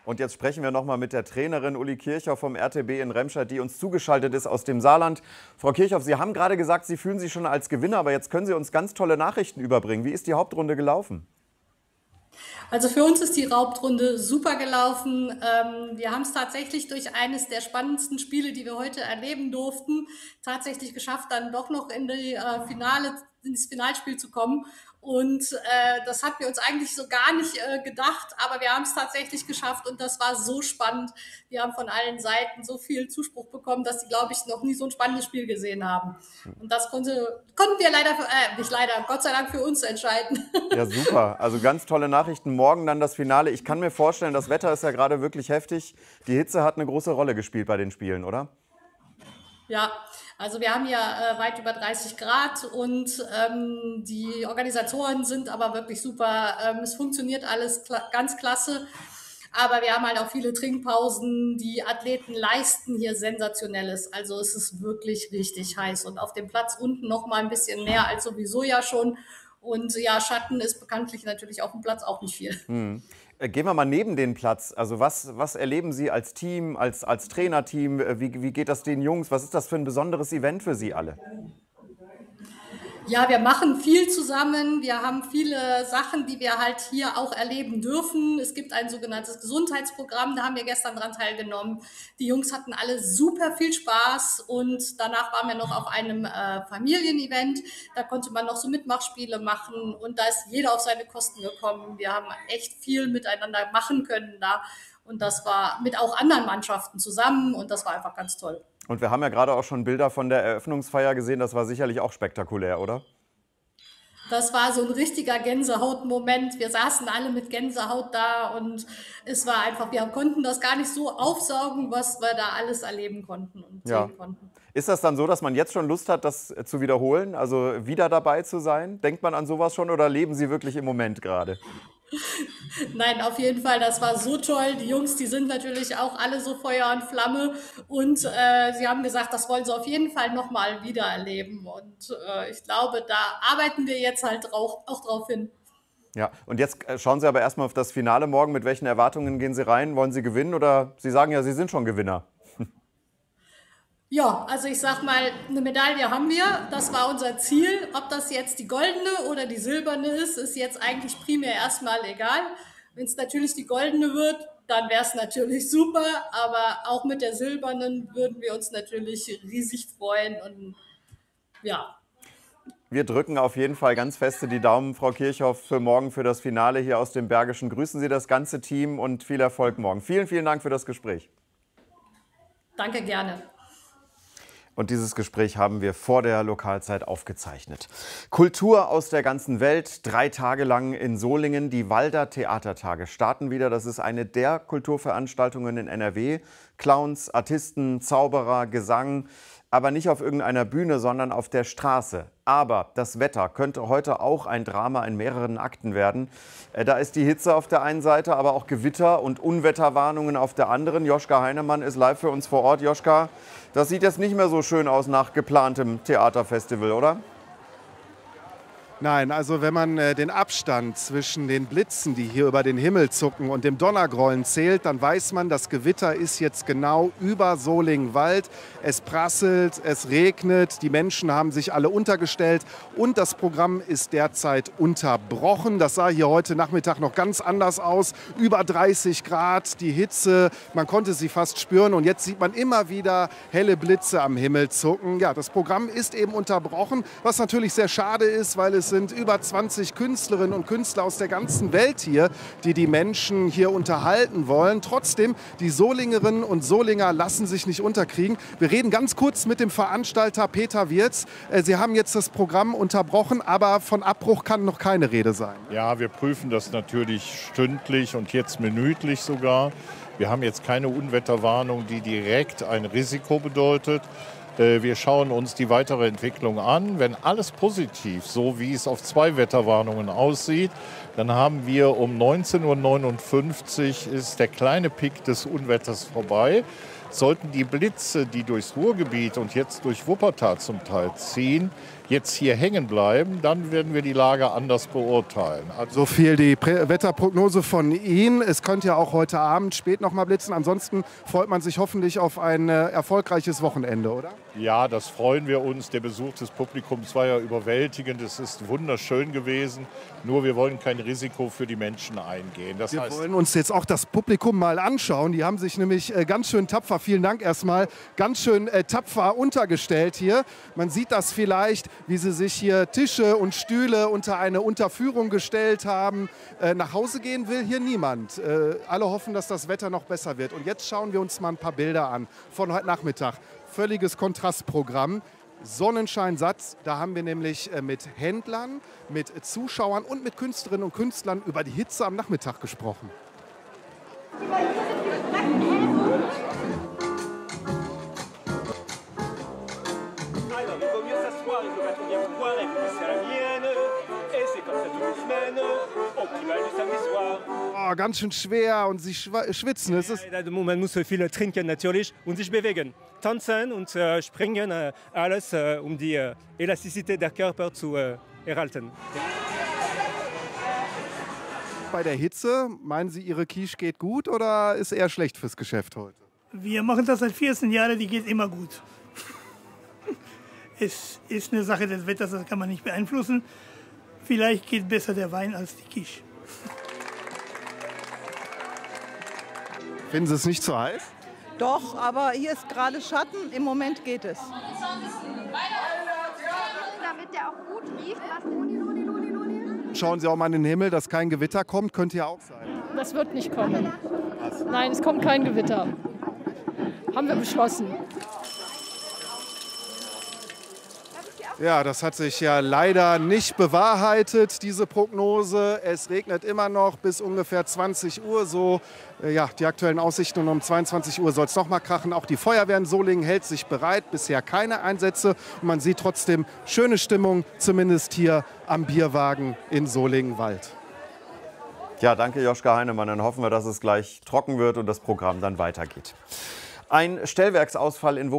Und jetzt sprechen wir noch mal mit der Trainerin Uli Kirchhoff vom RTB in Remscheid, die uns zugeschaltet ist aus dem Saarland. Frau Kirchhoff, Sie haben gerade gesagt, Sie fühlen sich schon als Gewinner, aber jetzt können Sie uns ganz tolle Nachrichten überbringen. Wie ist die Hauptrunde gelaufen? Also für uns ist die Hauptrunde super gelaufen. Wir haben es tatsächlich durch eines der spannendsten Spiele, die wir heute erleben durften, tatsächlich geschafft, dann doch noch ins Finalspiel zu kommen. Und das hatten wir uns eigentlich so gar nicht gedacht, aber wir haben es tatsächlich geschafft und das war so spannend. Wir haben von allen Seiten so viel Zuspruch bekommen, dass sie, glaube ich, noch nie so ein spannendes Spiel gesehen haben. Und das konnten wir nicht leider, Gott sei Dank für uns entscheiden. Ja, super. Also ganz tolle Nachrichten. Morgen dann das Finale. Ich kann mir vorstellen, das Wetter ist ja gerade wirklich heftig. Die Hitze hat eine große Rolle gespielt bei den Spielen, oder? Ja, also wir haben hier weit über 30 Grad und die Organisatoren sind aber wirklich super. Es funktioniert alles ganz klasse, aber wir haben halt auch viele Trinkpausen. Die Athleten leisten hier Sensationelles. Also es ist wirklich richtig heiß und auf dem Platz unten noch mal ein bisschen mehr als sowieso ja schon. Und ja, Schatten ist bekanntlich natürlich auf dem Platz auch nicht viel. Gehen wir mal neben den Platz. Also was erleben Sie als Team, als Trainerteam? Wie geht das den Jungs? Was ist das für ein besonderes Event für Sie alle? Ja, wir machen viel zusammen. Wir haben viele Sachen, die wir halt hier auch erleben dürfen. Es gibt ein sogenanntes Gesundheitsprogramm, da haben wir gestern dran teilgenommen. Die Jungs hatten alle super viel Spaß und danach waren wir noch auf einem Familienevent. Da konnte man noch so Mitmachspiele machen und da ist jeder auf seine Kosten gekommen. Wir haben echt viel miteinander machen können da und das war mit auch anderen Mannschaften zusammen und das war einfach ganz toll. Und wir haben ja gerade auch schon Bilder von der Eröffnungsfeier gesehen. Das war sicherlich auch spektakulär, oder? Das war so ein richtiger Gänsehautmoment. Wir saßen alle mit Gänsehaut da und es war einfach, wir konnten das gar nicht so aufsaugen, was wir da alles erleben konnten und Ja. sehen konnten. Ist das dann so, dass man jetzt schon Lust hat, das zu wiederholen? Also wieder dabei zu sein? Denkt man an sowas schon oder leben Sie wirklich im Moment gerade? Nein, auf jeden Fall, das war so toll. Die Jungs, die sind natürlich auch alle so Feuer und Flamme und sie haben gesagt, das wollen sie auf jeden Fall nochmal wieder erleben und ich glaube, da arbeiten wir jetzt halt auch drauf hin. Ja, und jetzt schauen Sie aber erstmal auf das Finale morgen. Mit welchen Erwartungen gehen Sie rein? Wollen Sie gewinnen oder Sie sagen ja, Sie sind schon Gewinner? Ja, also ich sag mal, eine Medaille haben wir. Das war unser Ziel. Ob das jetzt die goldene oder die silberne ist jetzt eigentlich primär erstmal egal. Wenn es natürlich die goldene wird, dann wäre es natürlich super. Aber auch mit der silbernen würden wir uns natürlich riesig freuen. Und ja, Wir drücken auf jeden Fall ganz feste die Daumen, Frau Kirchhoff, für morgen, für das Finale hier aus dem Bergischen. Grüßen Sie das ganze Team und viel Erfolg morgen. Vielen, vielen Dank für das Gespräch. danke gerne. Und dieses Gespräch haben wir vor der Lokalzeit aufgezeichnet. Kultur aus der ganzen Welt, 3 Tage lang in Solingen. Die Walder Theatertage starten wieder. Das ist eine der Kulturveranstaltungen in NRW. Clowns, Artisten, Zauberer, Gesang. Aber nicht auf irgendeiner Bühne, sondern auf der Straße. Aber das Wetter könnte heute auch ein Drama in mehreren Akten werden. Da ist die Hitze auf der einen Seite, aber auch Gewitter und Unwetterwarnungen auf der anderen. Joschka Heinemann ist live für uns vor Ort. Joschka, das sieht jetzt nicht mehr so schön aus nach geplantem Theaterfestival, oder? Nein, also wenn man den Abstand zwischen den Blitzen, die hier über den Himmel zucken, und dem Donnergrollen zählt, dann weiß man, das Gewitter ist jetzt genau über Solingen-Wald. Es prasselt, es regnet, die Menschen haben sich alle untergestellt und das Programm ist derzeit unterbrochen. Das sah hier heute Nachmittag noch ganz anders aus. Über 30 Grad, die Hitze, man konnte sie fast spüren und jetzt sieht man immer wieder helle Blitze am Himmel zucken. Ja, das Programm ist eben unterbrochen, was natürlich sehr schade ist, weil es sind über 20 Künstlerinnen und Künstler aus der ganzen Welt hier, die die Menschen hier unterhalten wollen. Trotzdem, die Solingerinnen und Solinger lassen sich nicht unterkriegen. Wir reden ganz kurz mit dem Veranstalter Peter Wirz. Sie haben jetzt das Programm unterbrochen, aber von Abbruch kann noch keine Rede sein. Ja, wir prüfen das natürlich stündlich und jetzt minütlich sogar. Wir haben jetzt keine Unwetterwarnung, die direkt ein Risiko bedeutet. Wir schauen uns die weitere Entwicklung an. Wenn alles positiv, so wie es auf 2 Wetterwarnungen aussieht, dann haben wir um 19:59 Uhr ist der kleine Peak des Unwetters vorbei. Sollten die Blitze, die durchs Ruhrgebiet und jetzt durch Wuppertal zum Teil ziehen, jetzt hier hängen bleiben, dann werden wir die Lage anders beurteilen. So viel die Wetterprognose von Ihnen. Es könnte ja auch heute Abend spät noch mal blitzen. Ansonsten freut man sich hoffentlich auf ein erfolgreiches Wochenende, oder? Ja, das freuen wir uns. Der Besuch des Publikums war ja überwältigend. Es ist wunderschön gewesen. Nur wir wollen kein Risiko für die Menschen eingehen. Das Wir heißt, wollen uns jetzt auch das Publikum mal anschauen. Die haben sich nämlich ganz schön tapfer, vielen Dank erstmal, ganz schön tapfer untergestellt hier. Man sieht das vielleicht, wie sie sich hier Tische und Stühle unter eine Unterführung gestellt haben. Nach Hause gehen will hier niemand. Alle hoffen, dass das Wetter noch besser wird. Und jetzt schauen wir uns mal ein paar Bilder an von heute Nachmittag. Völliges Kontrastprogramm. Sonnenschein satt, da haben wir nämlich mit Händlern, mit Zuschauern und mit Künstlerinnen und Künstlern über die Hitze am Nachmittag gesprochen. Oh, ganz schön schwer und sie schwitzen. Es ist Man muss viel trinken natürlich und sich bewegen. Tanzen und springen, alles um die Elastizität der Körper zu erhalten. bei der Hitze. Meinen Sie, Ihre Quiche geht gut oder ist eher schlecht fürs Geschäft heute? Wir machen das seit 14 Jahren, die geht immer gut. Es ist eine Sache des Wetters, das kann man nicht beeinflussen. Vielleicht geht besser der Wein als die Quiche. Finden Sie es nicht zu heiß? Doch, aber hier ist gerade Schatten. Im Moment geht es. Damit der auch gut riecht. Schauen Sie auch mal in den Himmel, dass kein Gewitter kommt, könnte ja auch sein. Das wird nicht kommen. Nein, es kommt kein Gewitter. Haben wir beschlossen. Ja, das hat sich ja leider nicht bewahrheitet, diese Prognose. Es regnet immer noch bis ungefähr 20 Uhr so. Ja, die aktuellen Aussichten, und um 22 Uhr soll es noch mal krachen. Auch die Feuerwehr in Solingen hält sich bereit. Bisher keine Einsätze. Und man sieht trotzdem schöne Stimmung, zumindest hier am Bierwagen in Solingen-Wald. Ja, danke Joschka Heinemann. Dann hoffen wir, dass es gleich trocken wird und das Programm dann weitergeht. Ein Stellwerksausfall in